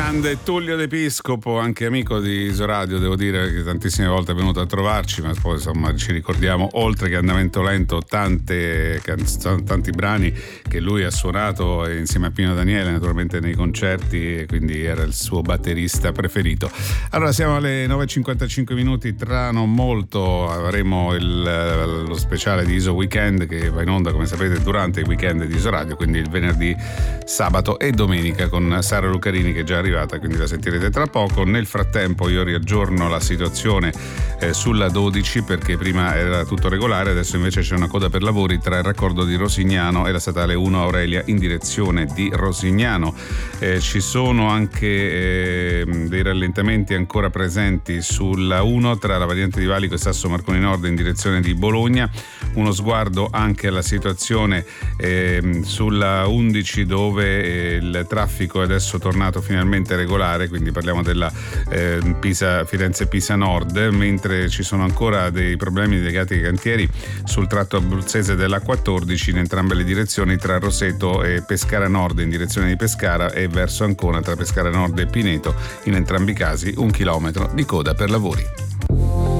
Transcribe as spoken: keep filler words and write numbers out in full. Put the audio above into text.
grande Tullio D'Episcopo, anche amico di Isoradio, devo dire che tantissime volte è venuto a trovarci, ma poi insomma ci ricordiamo, oltre che Andamento Lento, tante canzoni, tanti brani che lui ha suonato insieme a Pino Daniele, naturalmente nei concerti, e quindi era il suo batterista preferito. Allora siamo alle nove e cinquantacinque minuti, tra non molto avremo il, lo speciale di Iso Weekend che va in onda, come sapete, durante i weekend di Isoradio, quindi il venerdì, sabato e domenica, con Sara Lucarini che è già arrivata, quindi la sentirete tra poco. Nel frattempo io riaggiorno la situazione eh, sulla dodici, perché prima era tutto regolare, adesso invece c'è una coda per lavori tra il raccordo di Rosignano e la statale uno Aurelia in direzione di Rosignano. Eh, ci sono anche eh, dei rallentamenti ancora presenti sulla uno tra la variante di Valico e Sasso Marconi Nord in direzione di Bologna. Uno sguardo anche alla situazione eh, sulla undici, dove eh, il traffico è adesso tornato finalmente regolare, quindi parliamo della eh, Pisa, Firenze-Pisa Nord, mentre ci sono ancora dei problemi legati ai cantieri sul tratto abruzzese della quattordici in entrambe le direzioni, tra Roseto e Pescara Nord in direzione di Pescara e verso Ancona tra Pescara Nord e Pineto, in entrambi i casi un chilometro di coda per lavori.